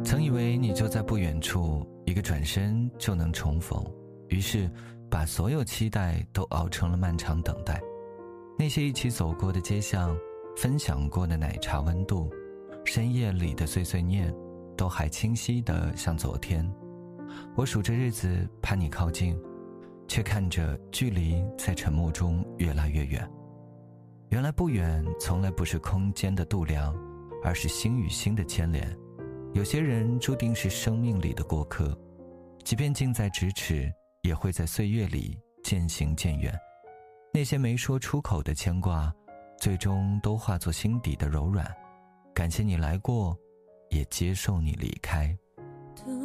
曾以为你就在不远处，一个转身就能重逢，于是把所有期待都熬成了漫长等待。那些一起走过的街巷，分享过的奶茶温度，深夜里的碎碎念，都还清晰得像昨天。我数着日子怕你靠近，却看着距离在沉默中越来越远。原来不远从来不是空间的度量，而是心与心的牵连。有些人注定是生命里的过客，即便近在咫尺，也会在岁月里渐行渐远。那些没说出口的牵挂，最终都化作心底的柔软。感谢你来过，也接受你离开。